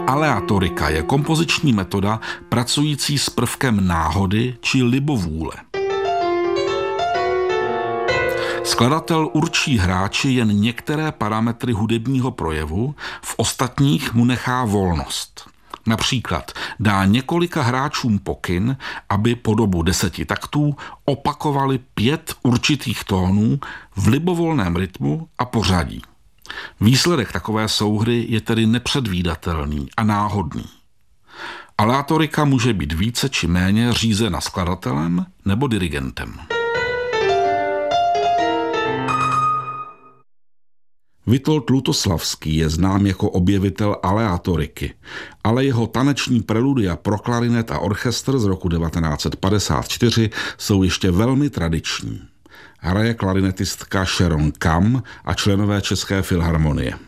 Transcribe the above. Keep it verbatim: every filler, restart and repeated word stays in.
Aleatorika je kompoziční metoda pracující s prvkem náhody či libovůle. Skladatel určí hráči jen některé parametry hudebního projevu, v ostatních mu nechá volnost. Například dá několika hráčům pokyn, aby po dobu deseti taktů opakovali pět určitých tónů v libovolném rytmu a pořadí. Výsledek takové souhry je tedy nepředvídatelný a náhodný. Aleatorika může být více či méně řízena skladatelem nebo dirigentem. Witold Lutoslavský je znám jako objevitel aleatoriky, ale jeho taneční preludia pro klarinet a orchestr z roku devatenáct set padesát čtyři jsou ještě velmi tradiční. Hraje klarinetistka Sharon Kam a členové České filharmonie.